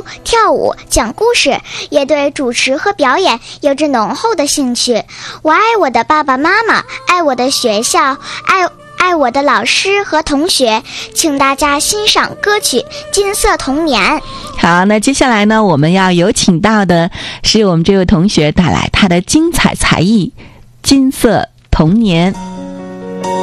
跳舞、讲故事，也对主持和表演有着浓厚的兴趣。我爱我的爸爸妈妈，爱我的学校，爱我的老师和同学。请大家欣赏歌曲《金色童年》。 好，那接下来呢，我们要有请到的是我们这位同学带来他的精彩才艺《金色童年》。